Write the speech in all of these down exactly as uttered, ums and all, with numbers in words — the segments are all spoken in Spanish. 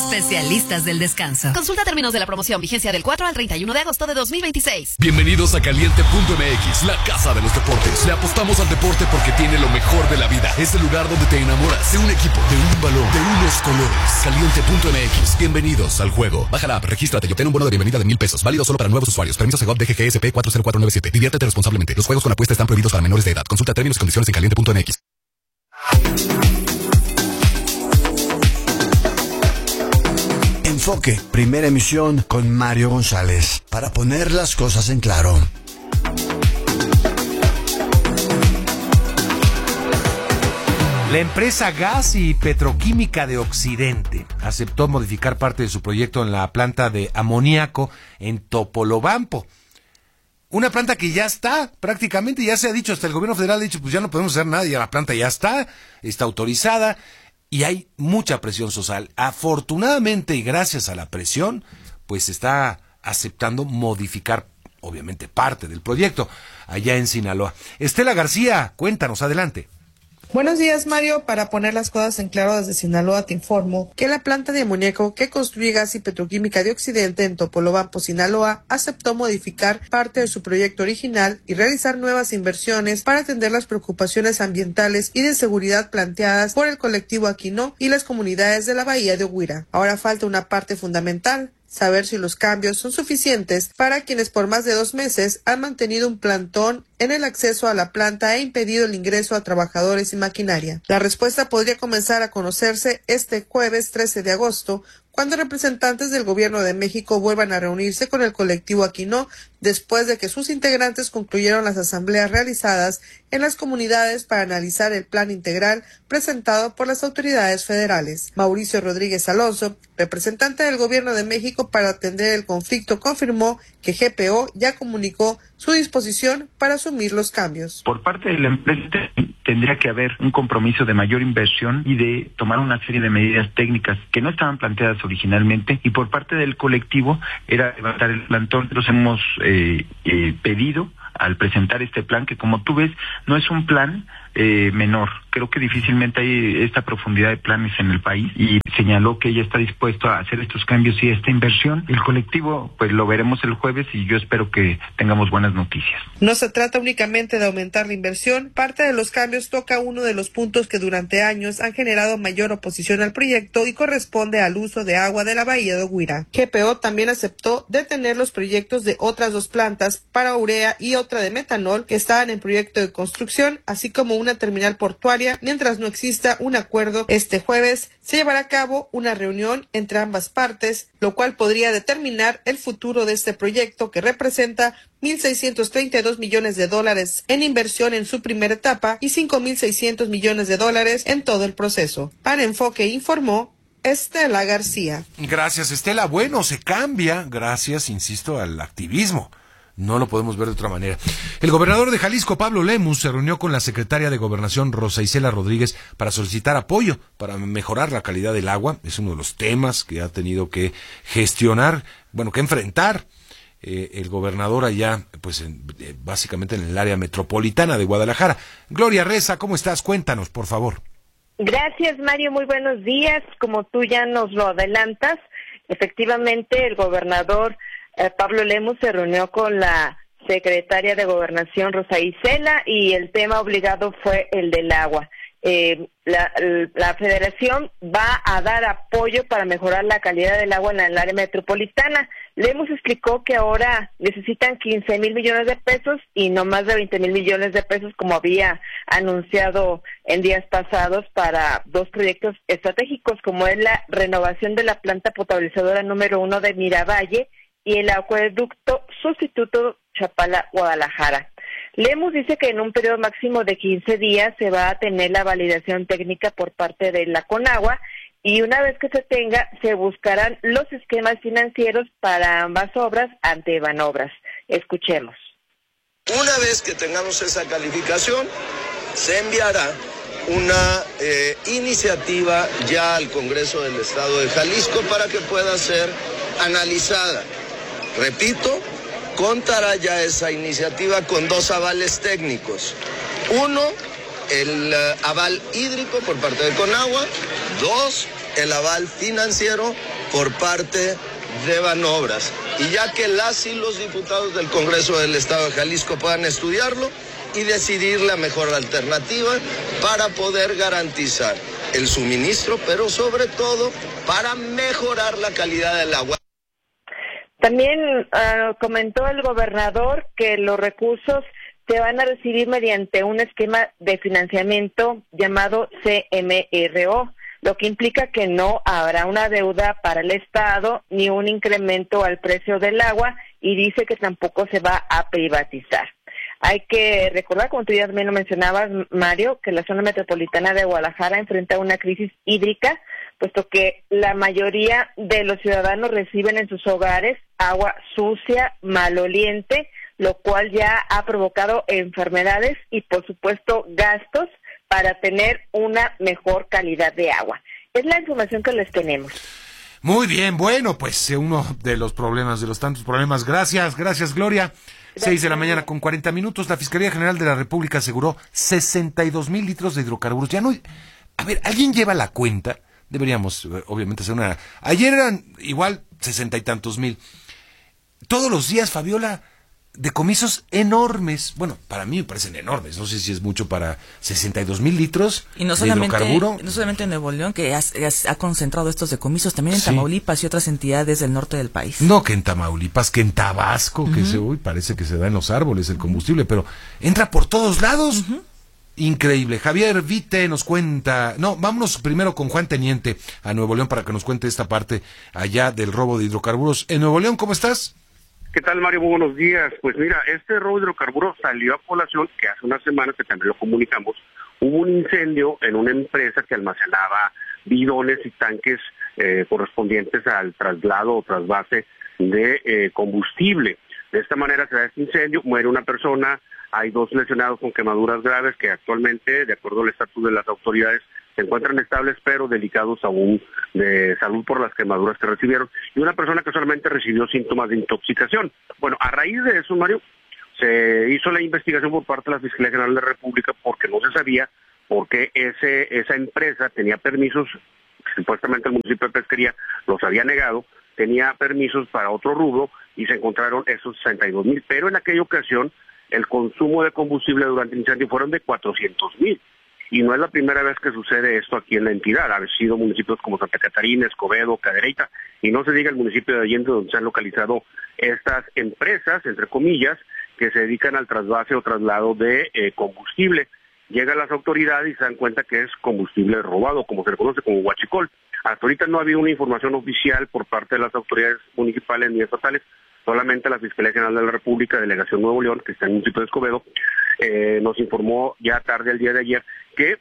Especialistas del descanso. Consulta términos de la promoción, vigencia del cuatro al treinta y uno de agosto de dos mil veintiséis. Bienvenidos a Caliente punto M X, la casa de los deportes. Le apostamos al deporte porque tiene lo mejor de la vida. Es el lugar donde te enamoras de un equipo, de un balón, de unos colores. Caliente punto M X. Bienvenidos al juego. Baja la app, regístrate y obtén un bono de bienvenida de mil pesos. Válido solo para nuevos usuarios. Permiso Segov D G G S P cuatro cero cuatro nueve siete. Diviértete responsablemente. Los juegos con apuesta están prohibidos para menores de edad. Consulta términos y condiciones en caliente punto M X. Enfoque, primera emisión con Mario González, para poner las cosas en claro. La empresa Gas y Petroquímica de Occidente aceptó modificar parte de su proyecto en la planta de amoníaco en Topolobampo. Una planta que ya está, prácticamente ya se ha dicho, hasta el gobierno federal ha dicho, pues ya no podemos hacer nada, ya la planta ya está, está autorizada. Y hay mucha presión social. Afortunadamente y gracias a la presión, pues se está aceptando modificar, obviamente, parte del proyecto allá en Sinaloa. Estela García, cuéntanos, adelante. Buenos días, Mario. Para poner las cosas en claro, desde Sinaloa te informo que la planta de amoníaco que construye Gas y Petroquímica de Occidente en Topolobampo, Sinaloa, aceptó modificar parte de su proyecto original y realizar nuevas inversiones para atender las preocupaciones ambientales y de seguridad planteadas por el colectivo Aquino y las comunidades de la bahía de Oguira. Ahora falta una parte fundamental: saber si los cambios son suficientes para quienes por más de dos meses han mantenido un plantón en el acceso a la planta e impedido el ingreso a trabajadores y maquinaria. La respuesta podría comenzar a conocerse este jueves trece de agosto, cuando representantes del Gobierno de México vuelvan a reunirse con el colectivo Aquino después de que sus integrantes concluyeron las asambleas realizadas en las comunidades para analizar el plan integral presentado por las autoridades federales. Mauricio Rodríguez Alonso, representante del Gobierno de México para atender el conflicto, confirmó que G P O ya comunicó su disposición para asumir los cambios. Por parte de la empresa tendría que haber un compromiso de mayor inversión y de tomar una serie de medidas técnicas que no estaban planteadas originalmente, y por parte del colectivo era levantar el plantón. Los hemos eh, eh, pedido al presentar este plan, que como tú ves no es un plan eh, menor. Creo que difícilmente hay esta profundidad de planes en el país, y señaló que ella está dispuesto a hacer estos cambios y esta inversión. El colectivo pues lo veremos el jueves y yo espero que tengamos buenas noticias. No se trata únicamente de aumentar la inversión. Parte de los cambios toca uno de los puntos que durante años han generado mayor oposición al proyecto y corresponde al uso de agua de la bahía de Oguira. G P O también aceptó detener los proyectos de otras dos plantas para urea y otra de metanol que estaban en proyecto de construcción, así como una terminal portuaria, mientras no exista un acuerdo. Este jueves se llevará a cabo una reunión entre ambas partes, lo cual podría determinar el futuro de este proyecto, que representa mil seiscientos treinta y dos millones de dólares en inversión en su primera etapa y cinco mil seiscientos millones de dólares en todo el proceso. Para Enfoque informó Estela García. Gracias, Estela. Bueno, se cambia gracias, insisto, al activismo. No lo podemos ver de otra manera. El gobernador de Jalisco, Pablo Lemus, se reunió con la secretaria de Gobernación, Rosa Isela Rodríguez, para solicitar apoyo para mejorar la calidad del agua. Es uno de los temas que ha tenido que gestionar, bueno, que enfrentar eh, el gobernador allá, pues en, eh, básicamente en el área metropolitana de Guadalajara. Gloria Reza, ¿cómo estás? Cuéntanos, por favor. Gracias, Mario. Muy buenos días. Como tú ya nos lo adelantas, efectivamente el gobernador Eh, Pablo Lemus se reunió con la secretaria de Gobernación, Rosa Isela, y el tema obligado fue el del agua. Eh, la, la Federación va a dar apoyo para mejorar la calidad del agua en el área metropolitana. Lemus explicó que ahora necesitan quince mil millones de pesos y no más de veinte mil millones de pesos, como había anunciado en días pasados, para dos proyectos estratégicos, como es la renovación de la planta potabilizadora número uno de Miravalle y el acueducto sustituto Chapala-Guadalajara. Lemus dice que en un periodo máximo de quince días se va a tener la validación técnica por parte de la Conagua, y una vez que se tenga, se buscarán los esquemas financieros para ambas obras ante Banobras. Escuchemos. Una vez que tengamos esa calificación, se enviará una eh, iniciativa ya al Congreso del Estado de Jalisco para que pueda ser analizada. Repito, contará ya esa iniciativa con dos avales técnicos. Uno, el uh, aval hídrico por parte de Conagua. Dos, el aval financiero por parte de Banobras. Y ya que las y los diputados del Congreso del Estado de Jalisco puedan estudiarlo y decidir la mejor alternativa para poder garantizar el suministro, pero sobre todo para mejorar la calidad del agua. También uh, comentó el gobernador que los recursos se van a recibir mediante un esquema de financiamiento llamado C M R O, lo que implica que no habrá una deuda para el Estado ni un incremento al precio del agua, y dice que tampoco se va a privatizar. Hay que recordar, como tú ya también lo mencionabas, Mario, que la zona metropolitana de Guadalajara enfrenta una crisis hídrica, puesto que la mayoría de los ciudadanos reciben en sus hogares agua sucia, maloliente, lo cual ya ha provocado enfermedades y, por supuesto, gastos para tener una mejor calidad de agua. Es la información que les tenemos. Muy bien, bueno, pues uno de los problemas, de los tantos problemas. Gracias, gracias, Gloria. Seis de la mañana con cuarenta minutos. La Fiscalía General de la República aseguró sesenta y dos mil litros de hidrocarburos. Ya no... A ver, ¿alguien lleva la cuenta? Deberíamos, obviamente, hacer una... Ayer eran igual sesenta y tantos mil. Todos los días, Fabiola, decomisos enormes. Bueno, para mí me parecen enormes. No sé si es mucho para sesenta y dos mil litros y no de solamente, hidrocarburo. No solamente en Nuevo León, que ha, ha concentrado estos decomisos, también en sí. Tamaulipas y otras entidades del norte del país. No, que en Tamaulipas, que en Tabasco, uh-huh. que se, uy, parece que se da en los árboles el combustible, pero entra por todos lados. Uh-huh. Increíble. Javier Vite nos cuenta... No, vámonos primero con Juan Teniente a Nuevo León para que nos cuente esta parte allá del robo de hidrocarburos. En Nuevo León, ¿cómo estás? ¿Qué tal, Mario? Muy buenos días. Pues mira, este robo de hidrocarburos salió a colación que hace unas semanas, que también lo comunicamos, hubo un incendio en una empresa que almacenaba bidones y tanques eh, correspondientes al traslado o trasvase de eh, combustible. De esta manera se da este incendio, muere una persona, hay dos lesionados con quemaduras graves que actualmente, de acuerdo al estatus de las autoridades, se encuentran estables pero delicados aún de salud por las quemaduras que recibieron, y una persona que solamente recibió síntomas de intoxicación. Bueno, a raíz de eso, Mario, se hizo la investigación por parte de la Fiscalía General de la República porque no se sabía por qué ese, esa empresa tenía permisos, supuestamente el municipio de Pesquería los había negado, tenía permisos para otro rubro y se encontraron esos sesenta y dos mil, pero en aquella ocasión el consumo de combustible durante el incendio fueron de cuatrocientos mil. Y no es la primera vez que sucede esto aquí en la entidad. Ha sido municipios como Santa Catarina, Escobedo, Cadereyta, y no se diga el municipio de Allende, donde se han localizado estas empresas, entre comillas, que se dedican al trasvase o traslado de eh, combustible. Llegan las autoridades y se dan cuenta que es combustible robado, como se le conoce como huachicol. Hasta ahorita no ha habido una información oficial por parte de las autoridades municipales ni estatales, solamente la Fiscalía General de la República, Delegación Nuevo León, que está en el municipio de Escobedo, eh, nos informó ya tarde el día de ayer que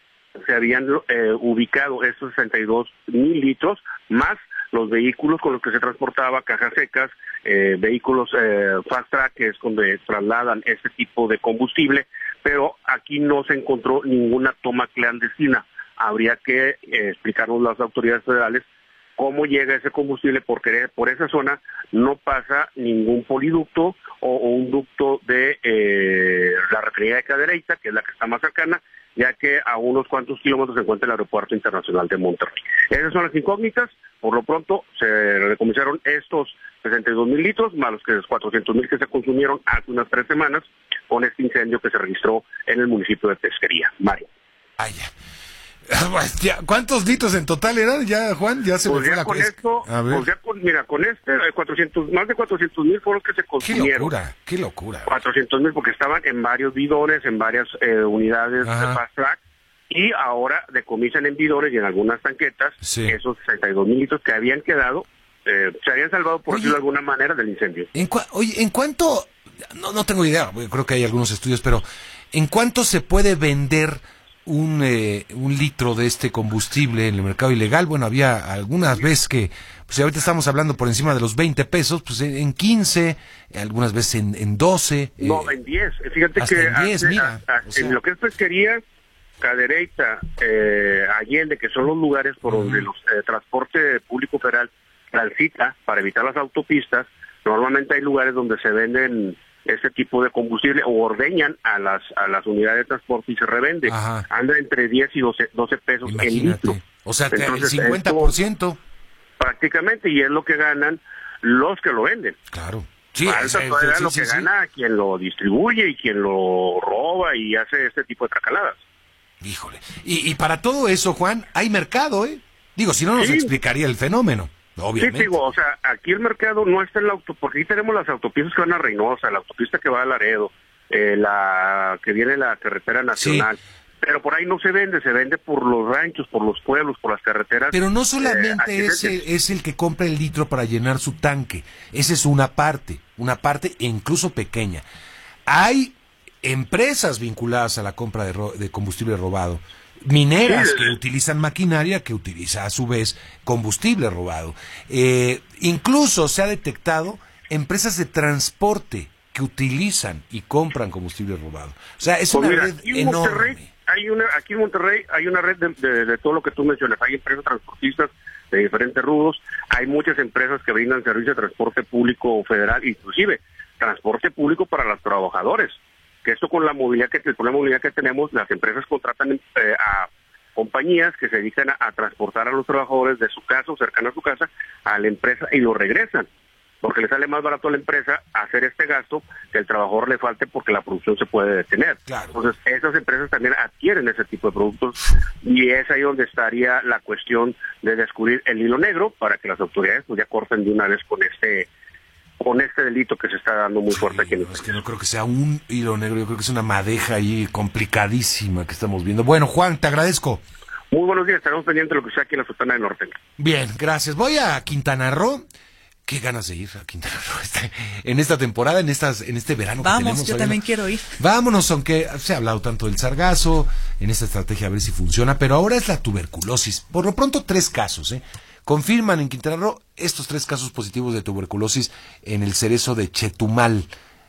se habían eh, ubicado esos sesenta y dos mil litros, más los vehículos con los que se transportaba, cajas secas, eh, vehículos eh, fast track, que es donde trasladan este tipo de combustible, pero aquí no se encontró ninguna toma clandestina. Habría que eh, explicarnos las autoridades federales cómo llega ese combustible, porque por esa zona no pasa ningún poliducto o, o un ducto de eh, la refinería de Cadereyta, que es la que está más cercana, ya que a unos cuantos kilómetros se encuentra el Aeropuerto Internacional de Monterrey. Esas son las incógnitas. Por lo pronto se decomisaron estos sesenta y dos mil litros, más los que los cuatrocientos mil que se consumieron hace unas tres semanas con este incendio que se registró en el municipio de Pesquería. Mario. Ay, ya. ¿Cuántos litros en total eran ya, Juan? Ya se pues me fue ya la con es... esto, pues ya con, mira, con este, cuatrocientos, más de cuatrocientos mil fueron los que se consumieron. Qué locura, qué locura. cuatrocientos mil porque estaban en varios bidones, en varias eh, unidades Ajá. de fast track, y ahora decomisan en bidones y en algunas tanquetas sí. esos sesenta y dos mil litros que habían quedado, eh, se habían salvado, por decirlo de alguna manera, del incendio. En cua... Oye, ¿en cuánto? No, no tengo idea, creo que hay algunos estudios, pero ¿en cuánto se puede vender un eh, un litro de este combustible en el mercado ilegal? Bueno, había algunas veces que, pues ahorita estamos hablando por encima de los veinte pesos, pues en quince, algunas veces en, en doce. No, eh, en diez. Fíjate hasta que en diez, hace, mira, a, a, o sea, en lo que es pesquería, Cadereyta, eh, Allende, que son los lugares por uh-huh. donde los eh, transporte público federal transita para evitar las autopistas, normalmente hay lugares donde se venden ese tipo de combustible o ordeñan a las a las unidades de transporte y se revende. Ajá. Anda entre diez y doce, doce pesos. Imagínate. El litro. O sea, que Entonces, el cincuenta por ciento. Prácticamente, y es lo que ganan los que lo venden. Claro. Sí, Falta es, todavía es, lo sí, que sí, gana quien lo distribuye y quien lo roba y hace este tipo de tracaladas. Híjole. Y, y para todo eso, Juan, hay mercado, ¿eh? Digo, si no nos Sí. explicaría el fenómeno, obviamente. Sí, digo, o sea, aquí el mercado no está en la auto, porque aquí tenemos las autopistas que van a Reynosa, la autopista que va a Laredo, eh, la que viene la carretera nacional. Sí. Pero por ahí no se vende, se vende por los ranchos, por los pueblos, por las carreteras. Pero no solamente eh, es, el, es el que compra el litro para llenar su tanque, esa es una parte, una parte incluso pequeña. Hay empresas vinculadas a la compra de, ro de combustible robado, mineras sí, que utilizan maquinaria que utiliza a su vez combustible robado. Eh, incluso se ha detectado empresas de transporte que utilizan y compran combustible robado. O sea, es pues una mira, red enorme. Hay una, aquí en Monterrey hay una red de, de, de todo lo que tú mencionas. Hay empresas transportistas de diferentes rubros. Hay muchas empresas que brindan servicio de transporte público federal, inclusive transporte público para los trabajadores. Que esto con la movilidad que el problema de movilidad que tenemos, las empresas contratan eh, a compañías que se dedican a, a transportar a los trabajadores de su casa o cercano a su casa a la empresa y lo regresan. Porque le sale más barato a la empresa hacer este gasto que el trabajador le falte porque la producción se puede detener. Claro. Entonces, esas empresas también adquieren ese tipo de productos y es ahí donde estaría la cuestión de descubrir el hilo negro para que las autoridades pues ya corten de una vez con este con este delito que se está dando muy fuerte sí, aquí en el no, país. Es que no creo que sea un hilo negro, yo creo que es una madeja ahí complicadísima que estamos viendo. Bueno, Juan, te agradezco. Muy buenos días, estaremos pendientes de lo que sea aquí en la Sultana del Norte. Bien, gracias. Voy a Quintana Roo. Qué ganas de ir a Quintana Roo este, en esta temporada, en estas, en este verano Vamos, que tenemos. Vamos, yo también quiero ir. Vámonos, aunque se ha hablado tanto del sargazo, en esta estrategia a ver si funciona, pero ahora es la tuberculosis. Por lo pronto, tres casos, ¿eh? Confirman en Quintana Roo estos tres casos positivos de tuberculosis en el cerezo de Chetumal.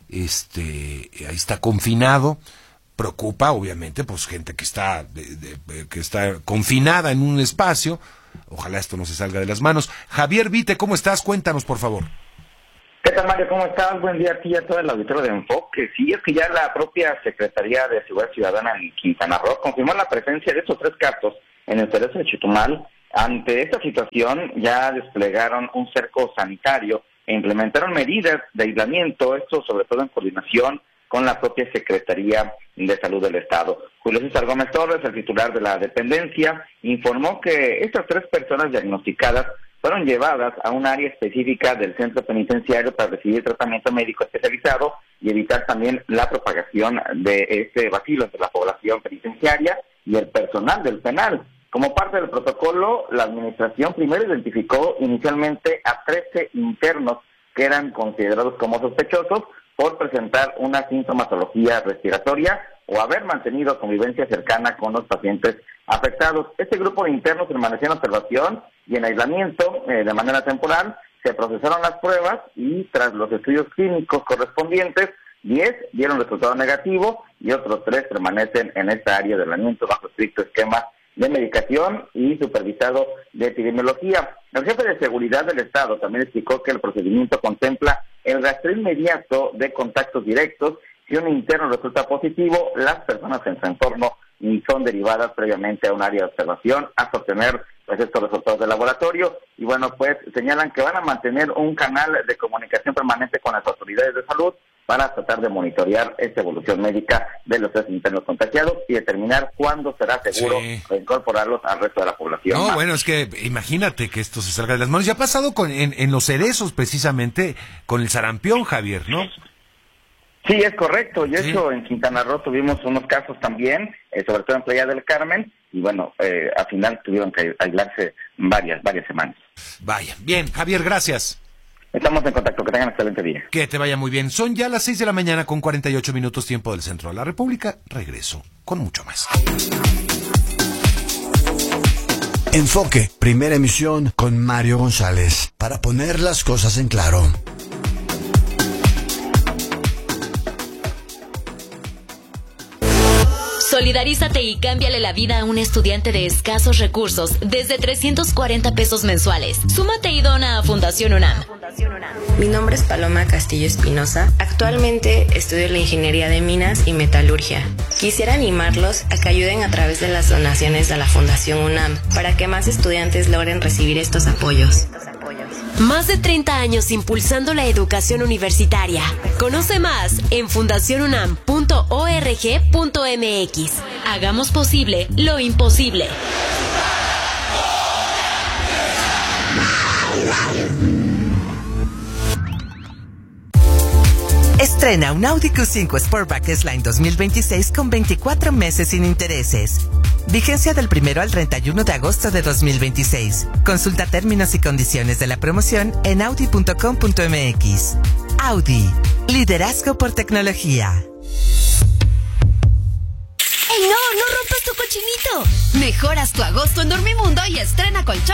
Este, ahí está confinado. Preocupa, obviamente, pues gente que está, de, de, que está confinada en un espacio. Ojalá esto no se salga de las manos. Javier Vite, ¿cómo estás? Cuéntanos, por favor. ¿Qué tal, Mario? ¿Cómo estás? Buen día a ti y a todo el auditorio de Enfoque. Sí, es que ya la propia Secretaría de Seguridad Ciudadana en Quintana Roo confirmó la presencia de estos tres casos en el cerezo de Chetumal. Ante esta situación, ya desplegaron un cerco sanitario e implementaron medidas de aislamiento, esto sobre todo en coordinación con la propia Secretaría de Salud del Estado. Julio César Gómez Torres, el titular de la dependencia, informó que estas tres personas diagnosticadas fueron llevadas a un área específica del centro penitenciario para recibir tratamiento médico especializado y evitar también la propagación de este bacilo entre la población penitenciaria y el personal del penal. Como parte del protocolo, la administración primero identificó inicialmente a trece internos que eran considerados como sospechosos por presentar una sintomatología respiratoria o haber mantenido convivencia cercana con los pacientes afectados. Este grupo de internos permaneció en observación y en aislamiento eh, de manera temporal. Se procesaron las pruebas y tras los estudios clínicos correspondientes, diez dieron resultado negativo y otros tres permanecen en esta área de aislamiento bajo estricto esquema de medicación y supervisado de epidemiología. El jefe de seguridad del Estado también explicó que el procedimiento contempla el rastreo inmediato de contactos directos. Si un interno resulta positivo, las personas en su entorno son derivadas previamente a un área de observación hasta obtener pues, estos resultados de laboratorio. Y bueno, pues señalan que van a mantener un canal de comunicación permanente con las autoridades de salud para tratar de monitorear esta evolución médica de los tres internos contagiados y determinar cuándo será seguro sí. incorporarlos al resto de la población. No, bueno, es que imagínate que esto se salga de las manos. Ya ha pasado con, en, en los cerezos, precisamente, con el sarampión, Javier, ¿no? Sí, es correcto. Y sí. hecho, en Quintana Roo tuvimos unos casos también, eh, sobre todo en Playa del Carmen, y bueno, eh, al final tuvieron que aislarse varias, varias semanas. Vaya, bien, Javier, gracias. Estamos en contacto, que tengan excelente día. Que te vaya muy bien. Son ya las seis de la mañana con cuarenta y ocho minutos tiempo del centro de la República. Regreso con mucho más. Enfoque, primera emisión con Mario González, para poner las cosas en claro. Solidarízate y cámbiale la vida a un estudiante de escasos recursos desde trescientos cuarenta pesos mensuales. Súmate y dona a Fundación UNAM. Mi nombre es Paloma Castillo Espinosa. Actualmente estudio la ingeniería de minas y metalurgia. Quisiera animarlos a que ayuden a través de las donaciones de la Fundación UNAM para que más estudiantes logren recibir estos apoyos. Más de treinta años impulsando la educación universitaria. Conoce más en fundación unam punto org punto mx. Hagamos posible lo imposible. Estrena un Audi Q cinco Sportback S-Line dos mil veintiséis con veinticuatro meses sin intereses. Vigencia del primero al treinta y uno de agosto de dos mil veintiséis. Consulta términos y condiciones de la promoción en audi punto com punto mx. Audi. Liderazgo por tecnología. ¡Ey, no! ¡No rompas tu cochinito! Mejoras tu agosto en Dormimundo y estrena colchón